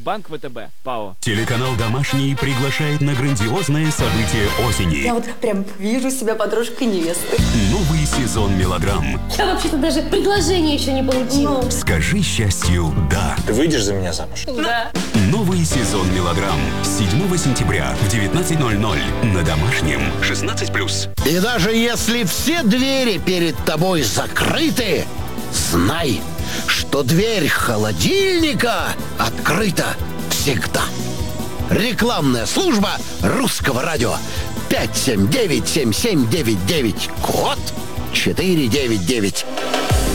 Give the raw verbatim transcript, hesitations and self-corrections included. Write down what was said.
Банк ВТБ, ПАО. Телеканал «Домашний» приглашает на грандиозное событие осени. Я вот прям вижу себя подружкой невесты. Новый сезон мелодрам. Я вообще-то даже предложение еще не получила. Ну. Скажи счастью «да». Ты выйдешь за меня замуж? Да. Новый сезон мелодрам. седьмого сентября в девятнадцать ноль ноль на Домашнем. шестнадцать плюс. И даже если все двери перед тобой закрыты, знай, что дверь холодильника открыта всегда. Рекламная служба Русского радио. пять семь девять семь семь девять девять. Код четыре девять девять.